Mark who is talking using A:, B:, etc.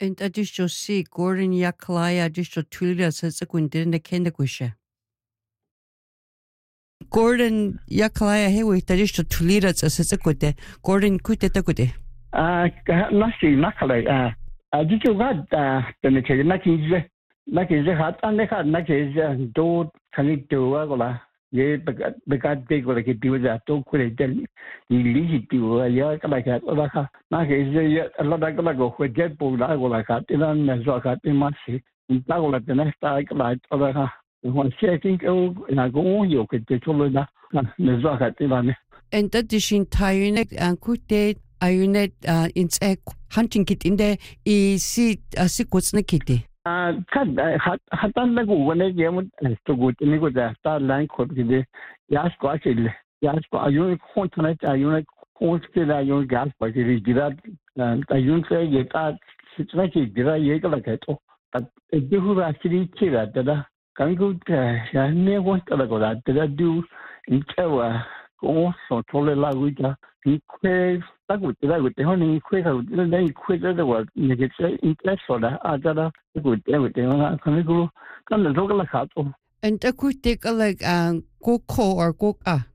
A: And additional see Gordon Yakalaya additional Tulia says a Gwendin the Kendagusha. Gordon Yakalaya Hewi additional Tulia as a good Gordon quit at a good day.
B: Nasi Nakalay. Did you got the Naki hat and the hat Naki do can it do Agola? Ye begat big like it do that to quit then you leave it to a year like that. Naki is a lot of go with jet bull Agola cat in a Zokat in Masi in Tagola the next like other one shaking and I go on you could get all the Zokat in.
A: And that is in Tayunet and Kute Ayunet in hunting kit in there is see a sequence naked.
B: Hatan lagu when they went to go to nego the star line could be the Yasko actually. Yasko, a unit continent, a unit constant, a unit gas, but it is Girard and a unit say you got it's like a Girard Yaga like it. But it do actually chill at the can go near one to go that did I do in Chewa also told a language. He quails that would the honey quick out then quit the work negative interest for the other good everything can go come the local house.
A: And I could take a like go or go